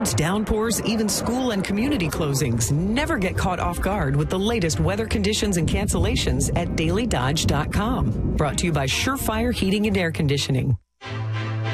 Downpours, even school and community closings. Never get caught off guard with the latest weather conditions and cancellations at dailydodge.com. Brought to you by Surefire Heating and Air Conditioning.